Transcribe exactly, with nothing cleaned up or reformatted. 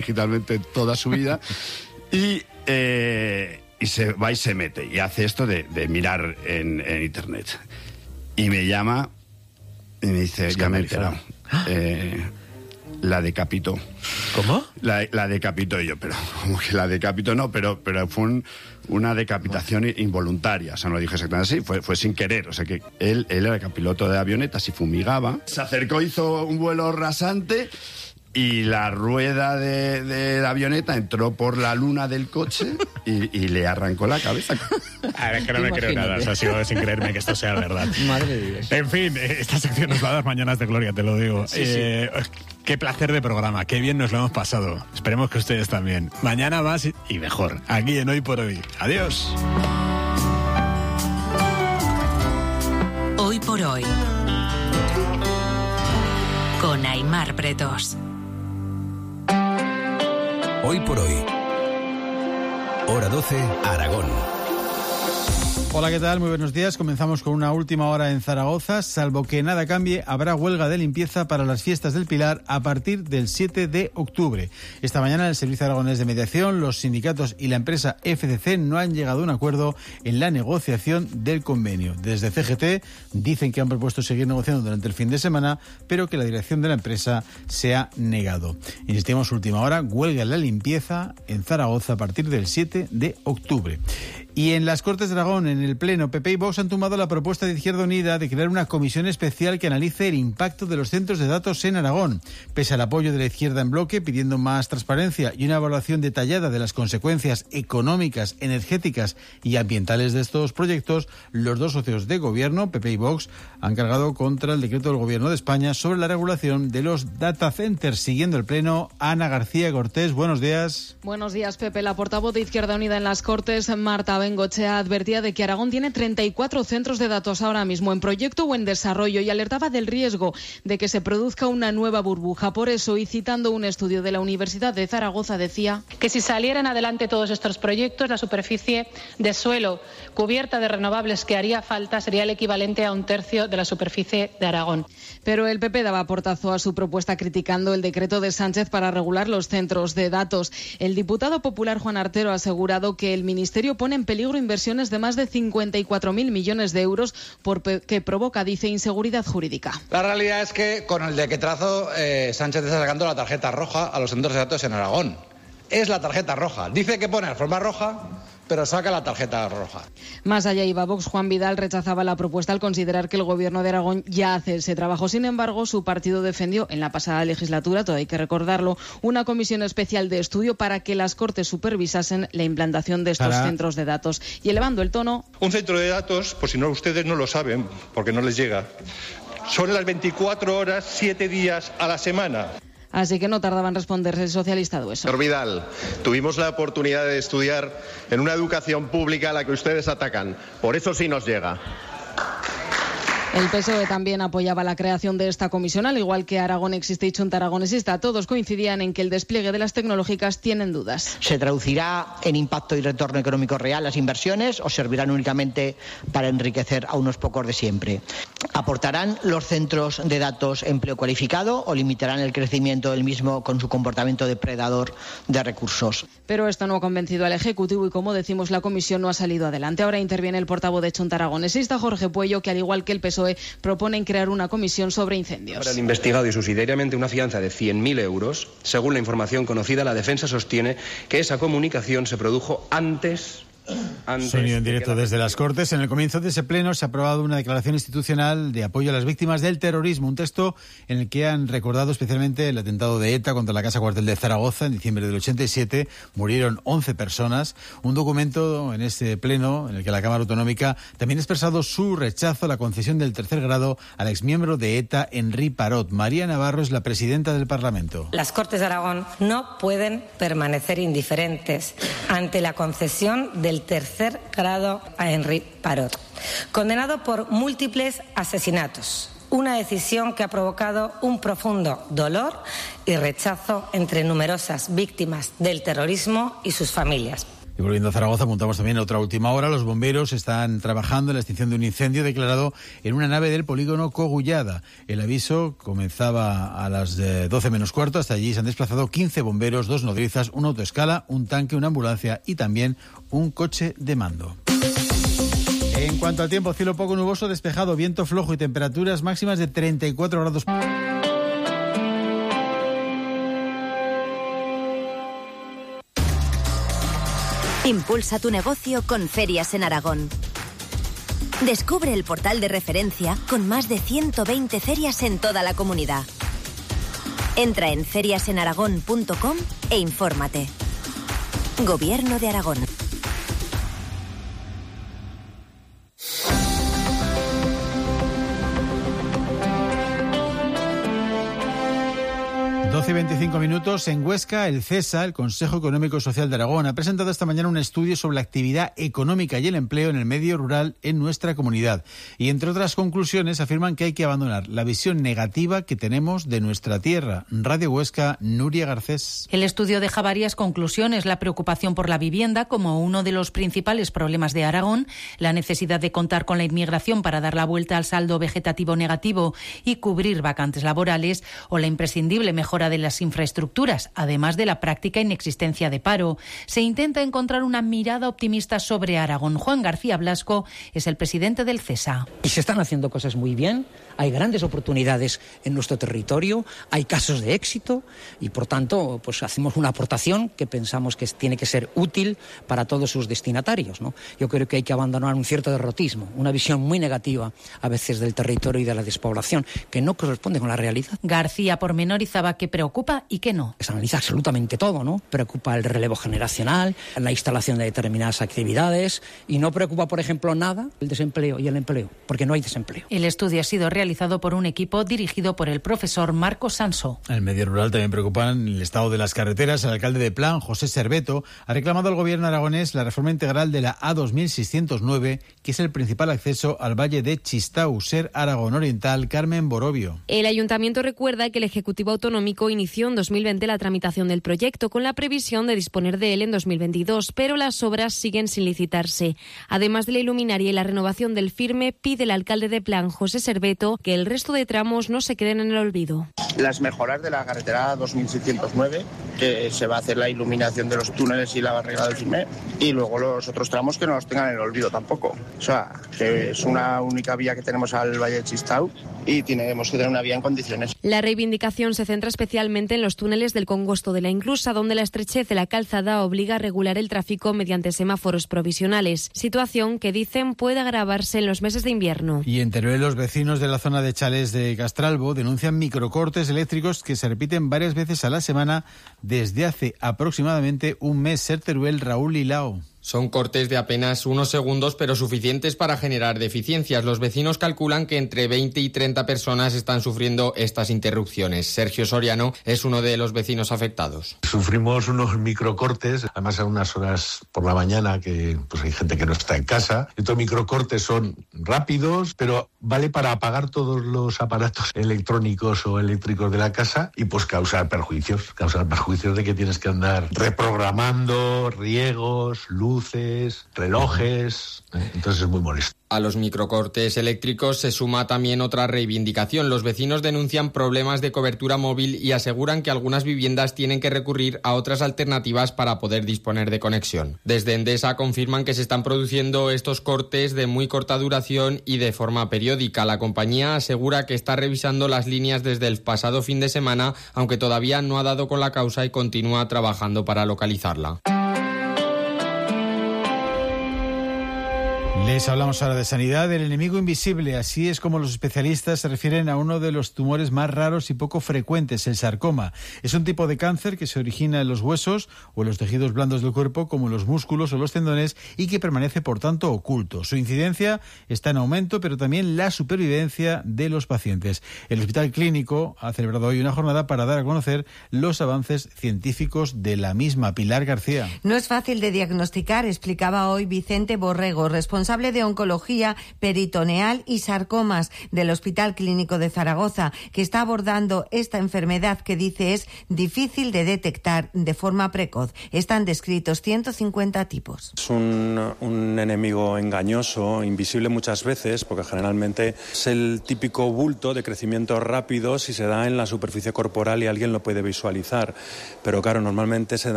digitalmente toda su vida y, eh, y se va y se mete y hace esto de, de mirar en, en internet y me llama y me dice, ya me he enterado, eh, la decapitó. ¿Cómo? La, la decapitó y yo, pero como que la decapitó no, pero, pero fue un, una decapitación involuntaria, o sea, no lo dije exactamente así, fue, fue sin querer, o sea que él, él era piloto de avionetas y fumigaba, se acercó, hizo un vuelo rasante y la rueda de, de la avioneta entró por la luna del coche y, y le arrancó la cabeza. A ver, que no me creo nada, o sea, sigo sin creerme que esto sea verdad. Madre de Dios. En fin, esta sección nos va a dar mañanas de gloria, te lo digo. Sí, eh, sí. Qué placer de programa, qué bien nos lo hemos pasado. Esperemos que ustedes también. Mañana más y mejor, aquí en Hoy por Hoy. Adiós. Hoy por Hoy, con Aimar Bretos. Hoy por Hoy, hora doce, Aragón. Hola, ¿qué tal? Muy buenos días. Comenzamos con una última hora en Zaragoza. Salvo que nada cambie, habrá huelga de limpieza para las fiestas del Pilar a partir del siete de octubre. Esta mañana el Servicio Aragonés de Mediación, los sindicatos y la empresa F C C no han llegado a un acuerdo en la negociación del convenio. Desde C G T dicen que han propuesto seguir negociando durante el fin de semana, pero que la dirección de la empresa se ha negado. Insistimos, última hora, huelga en la limpieza en Zaragoza a partir del siete de octubre. Y en las Cortes de Aragón, en el Pleno, P P y Vox han tumbado la propuesta de Izquierda Unida de crear una comisión especial que analice el impacto de los centros de datos en Aragón. Pese al apoyo de la izquierda en bloque, pidiendo más transparencia y una evaluación detallada de las consecuencias económicas, energéticas y ambientales de estos proyectos, los dos socios de gobierno, P P y Vox, han cargado contra el decreto del Gobierno de España sobre la regulación de los data centers. Siguiendo el Pleno, Ana García Cortés, buenos días. Buenos días, Pepe. La portavoz de Izquierda Unida en las Cortes, Marta Bengochea, advertía de que Aragón tiene treinta y cuatro centros de datos ahora mismo en proyecto o en desarrollo y alertaba del riesgo de que se produzca una nueva burbuja. Por eso, y citando un estudio de la Universidad de Zaragoza, decía que si salieran adelante todos estos proyectos, la superficie de suelo cubierta de renovables que haría falta sería el equivalente a un tercio de la superficie de Aragón. Pero el P P daba portazo a su propuesta criticando el decreto de Sánchez para regular los centros de datos. El diputado popular Juan Artero ha asegurado que el Ministerio pone en peligro inversiones de más de cincuenta y cuatro mil millones de euros porque provoca, dice, inseguridad jurídica. La realidad es que con el decretazo eh, Sánchez está sacando la tarjeta roja a los centros de datos en Aragón. Es la tarjeta roja. Dice que pone alfombra roja, pero saca la tarjeta roja. Más allá iba Vox. Juan Vidal rechazaba la propuesta al considerar que el Gobierno de Aragón ya hace ese trabajo. Sin embargo, su partido defendió en la pasada legislatura, todo hay que recordarlo, una comisión especial de estudio para que las Cortes supervisasen la implantación de estos para... centros de datos. Y elevando el tono... Un centro de datos, por si no ustedes no lo saben, porque no les llega, son las veinticuatro horas, siete días a la semana. Así que no tardaba en responderse el socialista Dueso. Señor Vidal, tuvimos la oportunidad de estudiar en una educación pública a la que ustedes atacan. Por eso sí nos llega. El P S O E también apoyaba la creación de esta comisión, al igual que Aragón Existe y Chunta Aragón Exista. Todos coincidían en que el despliegue de las tecnológicas tienen dudas. ¿Se traducirá en impacto y retorno económico real las inversiones o servirán únicamente para enriquecer a unos pocos de siempre? ¿Aportarán los centros de datos empleo cualificado o limitarán el crecimiento del mismo con su comportamiento depredador de recursos? Pero esto no ha convencido al Ejecutivo y, como decimos, la comisión no ha salido adelante. Ahora interviene el portavoz de Chunta Aragón Exista, Jorge Puello, que al igual que el P S O E proponen crear una comisión sobre incendios. Para el investigado y subsidiariamente una fianza de cien mil euros. Según la información conocida, la defensa sostiene que esa comunicación se produjo antes... Sonido en directo desde las Cortes. En el comienzo de ese pleno se ha aprobado una declaración institucional de apoyo a las víctimas del terrorismo, un texto en el que han recordado especialmente el atentado de ETA contra la Casa Cuartel de Zaragoza en diciembre del ochenta y siete. Murieron once personas. Un documento en este pleno en el que la Cámara Autonómica también ha expresado su rechazo a la concesión del tercer grado al exmiembro de ETA, Henri Parot. María Navarro es la presidenta del Parlamento. Las Cortes de Aragón no pueden permanecer indiferentes ante la concesión del tercer grado a Henri Parot, condenado por múltiples asesinatos. Una decisión que ha provocado un profundo dolor y rechazo entre numerosas víctimas del terrorismo y sus familias. Y volviendo a Zaragoza, apuntamos también a otra última hora. Los bomberos están trabajando en la extinción de un incendio declarado en una nave del polígono Cogullada. El aviso comenzaba a las doce menos cuarto. Hasta allí se han desplazado quince bomberos, dos nodrizas, una autoescala, un tanque, una ambulancia y también un coche de mando. En cuanto al tiempo, cielo poco nuboso, despejado, viento flojo y temperaturas máximas de treinta y cuatro grados. Impulsa tu negocio con Ferias en Aragón. Descubre el portal de referencia con más de ciento veinte ferias en toda la comunidad. Entra en ferias en aragón punto com e infórmate. Gobierno de Aragón. doce y veinticinco minutos. En Huesca, el CESA, el Consejo Económico y Social de Aragón, ha presentado esta mañana un estudio sobre la actividad económica y el empleo en el medio rural en nuestra comunidad. Y entre otras conclusiones afirman que hay que abandonar la visión negativa que tenemos de nuestra tierra. Radio Huesca, Nuria Garcés. El estudio deja varias conclusiones: la preocupación por la vivienda como uno de los principales problemas de Aragón, la necesidad de contar con la inmigración para dar la vuelta al saldo vegetativo negativo y cubrir vacantes laborales, o la imprescindible mejora de las infraestructuras, además de la práctica inexistencia de paro. Se intenta encontrar una mirada optimista sobre Aragón. Juan García Blasco es el presidente del CESA. Y se están haciendo cosas muy bien, hay grandes oportunidades en nuestro territorio, hay casos de éxito y, por tanto, pues hacemos una aportación que pensamos que tiene que ser útil para todos sus destinatarios, ¿no? Yo creo que hay que abandonar un cierto derrotismo, una visión muy negativa a veces del territorio y de la despoblación, que no corresponde con la realidad. García pormenorizaba que preocupa y que no. Se analiza absolutamente todo, ¿no? Preocupa el relevo generacional, la instalación de determinadas actividades y no preocupa, por ejemplo, nada el desempleo y el empleo, porque no hay desempleo. El estudio ha sido realizado por un equipo dirigido por el profesor Marcos Sanso. En el medio rural también preocupan el estado de las carreteras. El alcalde de Plan, José Serveto, ha reclamado al gobierno aragonés la reforma integral de la A dos mil seiscientos nueve, que es el principal acceso al valle de Chistau. Ser Aragón Oriental, Carmen Borobio. El ayuntamiento recuerda que el Ejecutivo Autonómico inició en dos mil veinte la tramitación del proyecto con la previsión de disponer de él en dos mil veintidós, pero las obras siguen sin licitarse. Además de la iluminaria y la renovación del firme, pide el alcalde de Plan, José Serveto, que el resto de tramos no se queden en el olvido. Las mejoras de la carretera dos mil seiscientos nueve, que se va a hacer la iluminación de los túneles y la barrera del firme, y luego los otros tramos que no los tengan en el olvido tampoco. O sea, que es una única vía que tenemos al Valle de Chistau y tenemos que tener una vía en condiciones. La reivindicación se centra especialmente en los túneles del Congosto de la Inclusa, donde la estrechez de la calzada obliga a regular el tráfico mediante semáforos provisionales, situación que dicen puede agravarse en los meses de invierno. Y en Teruel, los vecinos de la zona de Chalés de Castralbo denuncian microcortes eléctricos que se repiten varias veces a la semana desde hace aproximadamente un mes. Ser Teruel, Raúl Lilao. Son cortes de apenas unos segundos, pero suficientes para generar deficiencias. Los vecinos calculan que entre veinte y treinta personas están sufriendo estas interrupciones. Sergio Soriano es uno de los vecinos afectados. Sufrimos unos microcortes, además a unas horas por la mañana que pues hay gente que no está en casa. Estos microcortes son rápidos, pero vale para apagar todos los aparatos electrónicos o eléctricos de la casa y pues causar perjuicios, causar perjuicios de que tienes que andar reprogramando riegos, luz, luces, relojes, entonces es muy molesto. A los microcortes eléctricos se suma también otra reivindicación. Los vecinos denuncian problemas de cobertura móvil y aseguran que algunas viviendas tienen que recurrir a otras alternativas para poder disponer de conexión. Desde Endesa confirman que se están produciendo estos cortes de muy corta duración y de forma periódica. La compañía asegura que está revisando las líneas desde el pasado fin de semana, aunque todavía no ha dado con la causa y continúa trabajando para localizarla. Les hablamos ahora de sanidad. El enemigo invisible, así es como los especialistas se refieren a uno de los tumores más raros y poco frecuentes, el sarcoma. Es un tipo de cáncer que se origina en los huesos o en los tejidos blandos del cuerpo, como los músculos o los tendones, y que permanece, por tanto, oculto. Su incidencia está en aumento, pero también la supervivencia de los pacientes. El Hospital Clínico ha celebrado hoy una jornada para dar a conocer los avances científicos de la misma. Pilar García. No es fácil de diagnosticar, explicaba hoy Vicente Borrego, responsable responsable de oncología peritoneal y sarcomas del Hospital Clínico de Zaragoza, que está abordando esta enfermedad que dice es difícil de detectar de forma precoz. Están descritos ciento cincuenta tipos. Es un, un enemigo engañoso, invisible muchas veces, porque generalmente es el típico bulto de crecimiento rápido si se da en la superficie corporal y alguien lo puede visualizar. Pero claro, normalmente se da